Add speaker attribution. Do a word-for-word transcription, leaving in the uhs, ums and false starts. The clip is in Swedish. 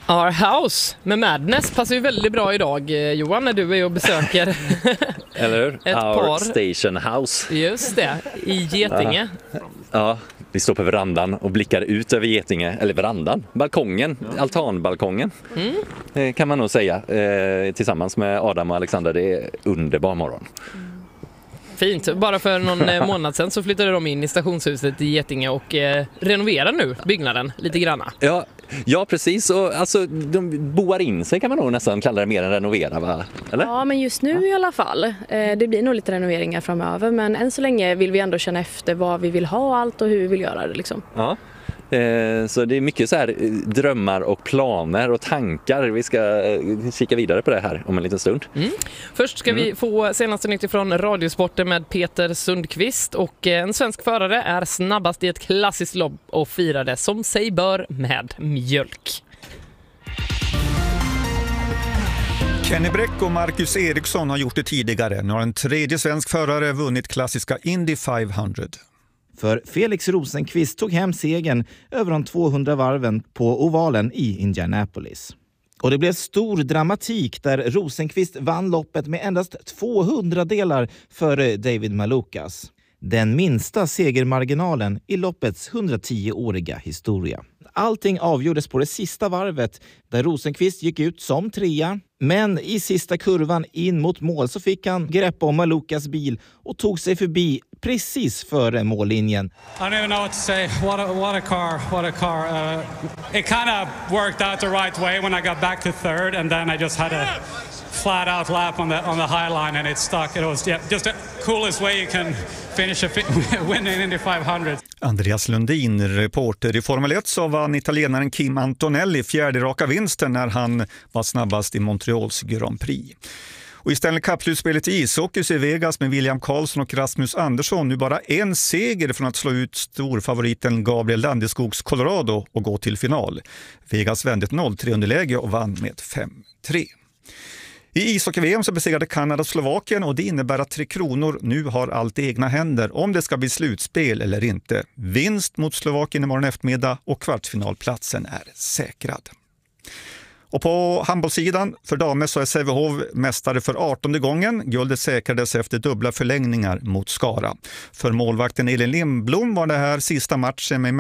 Speaker 1: Our House med Madness passar ju väldigt bra idag, Johan, när du är och besöker
Speaker 2: eller hur?
Speaker 1: ett
Speaker 2: Our
Speaker 1: par.
Speaker 2: Station House.
Speaker 1: Just det, i Getinge.
Speaker 2: Ja. ja, vi står på verandan och blickar ut över Getinge, eller verandan, balkongen, ja. altanbalkongen mm. kan man nog säga, eh, tillsammans med Adam och Alexander. Det är underbar morgon.
Speaker 1: Fint. Bara för någon månad sedan så flyttade de in i stationshuset i Getinge och eh, renoverar nu byggnaden lite granna.
Speaker 2: Ja, ja precis. Och, alltså, de boar in sig kan man nog nästan kalla det mer än renovera, va? Eller?
Speaker 3: Ja, men just nu ja. i alla fall. Eh, det blir nog lite renoveringar framöver, men än så länge vill vi ändå känna efter vad vi vill ha allt och hur vi vill göra det. Liksom.
Speaker 2: Ja. Så det är mycket så här drömmar och planer och tankar. Vi ska kika vidare på det här om en liten stund.
Speaker 1: Mm. Först ska mm. vi få senaste nytt från Radiosporten med Peter Sundqvist. Och en svensk förare är snabbast i ett klassiskt lopp och firade som sig bör med mjölk.
Speaker 4: Kenny Bräck och Marcus Eriksson har gjort det tidigare. Nu har en tredje svensk förare vunnit klassiska Indy femhundra.
Speaker 5: För Felix Rosenqvist tog hem segern över de tvåhundra varven på ovalen i Indianapolis. Och det blev stor dramatik där Rosenqvist vann loppet med endast tvåhundra delar före David Malukas. Den minsta segermarginalen i loppets hundratio-åriga historia. Allting avgjordes på det sista varvet där Rosenqvist gick ut som trea. Men i sista kurvan in mot mål så fick han greppa om Malukas bil och tog sig förbi precis före mållinjen.
Speaker 6: I don't even know what to say. What a, what a car, what a car. Uh, it kind of worked out the right way when I got back to third and then I just had a flat out lap on the on the high line and it stuck. It was yeah, just the coolest way you can finish a win in Indy femhundra.
Speaker 4: Andreas Lundin, reporter i Formel ett, så vann italienaren Kim Antonelli fjärde raka vinsten när han var snabbast i Montreals Grand Prix. Och i Stanley Cup-slutspelet i ishockey så är Vegas med William Karlsson och Rasmus Andersson nu bara en seger från att slå ut storfavoriten Gabriel Landeskogs Colorado och gå till final. Vegas vände ett noll tre underläge och vann med fem tre. I ishockey-V M så besegrade Kanada Slovakien och det innebär att Tre Kronor nu har allt i egna händer om det ska bli slutspel eller inte. Vinst mot Slovakien imorgon eftermiddag och kvartsfinalplatsen är säkrad. Och på handbollssidan för damer så är Sävehof mästare för artonde gången. Guldet säkrades efter dubbla förlängningar mot Skara. För målvakten Elin Lindblom var det här sista matchen med